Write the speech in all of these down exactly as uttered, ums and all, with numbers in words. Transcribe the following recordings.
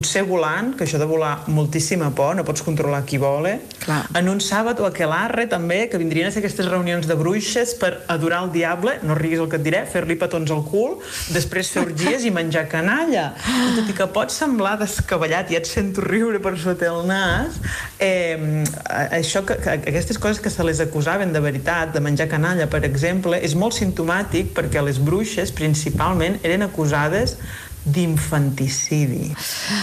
potser volant, que això de volar moltíssima por, no pots controlar qui vola. Clar. En un sàbat o aquelarre, també, que vindrien a ser aquestes reunions de bruixes per adorar el diable, no riguis el que et diré, fer-li petons al cul, després fer orgies i menjar canalla. I tot i que pot semblar descabellat, i et sento riure per sota el nas, eh, això que, que aquestes coses que se les acusaven de veritat, de menjar canalla, per exemple, és molt simptomàtic perquè les bruixes, principalment, eren acusades d'infanticidi.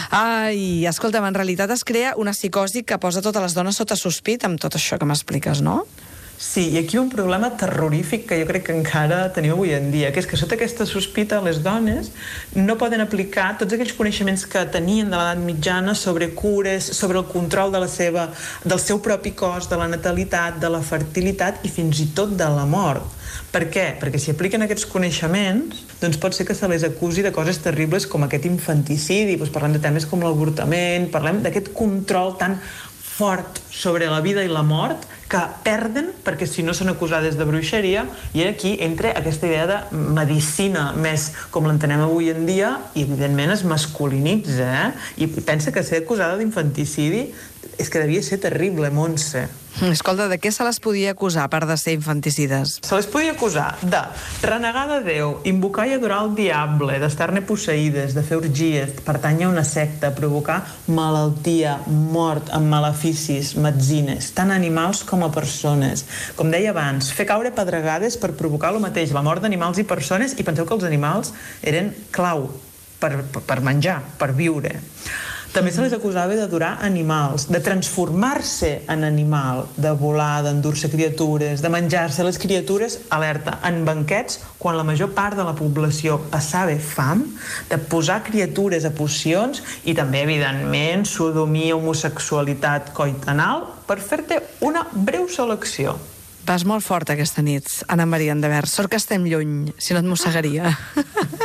Ai, escolta'm, en realitat es crea una psicosi que posa totes les dones sota sospit amb tot això que m'expliques, no? Sí, i aquí un problema terrorífic que jo crec que encara tenim avui en dia, que és que sota aquesta sospita les dones no poden aplicar tots aquells coneixements que tenien de l'edat mitjana sobre cures, sobre el control de la seva, del seu propi cos, de la natalitat, de la fertilitat i fins i tot de la mort. Per què? Perquè si apliquen aquests coneixements, doncs pot ser que se les acusi de coses terribles com aquest infanticidi, doncs parlem de temes com l'avortament, parlem d'aquest control tan fort sobre la vida i la mort que perden perquè si no són acusades de bruixeria, i aquí entra aquesta idea de medicina més com l'entenem avui en dia i evidentment es masculinitza, eh? I pensa que ser acusada d'infanticidi és que devia ser terrible, Montse. Escolta, de què se les podia acusar a part de ser infanticides? Se les podia acusar de renegar de Déu, invocar i adorar el diable, d'estar-ne posseïdes, de fer orgies, pertànyer a una secta, provocar malaltia, mort amb maleficis, metzines, tant animals com a persones. Com deia abans, fer caure pedregades per provocar el mateix, la mort d'animals i persones, i penseu que els animals eren clau per, per menjar, per viure. També se les acusava d'adorar animals, de transformar-se en animal, de volar, d'endur-se criatures, de menjar-se les criatures, alerta, en banquets, quan la major part de la població passava fam, de posar criatures a pocions i també, evidentment, sodomia, homosexualitat, coit anal, per fer-te una breu selecció. Vas molt fort aquesta nit, Anna Maria Andevert. Sort que estem lluny, si no et mossegaria.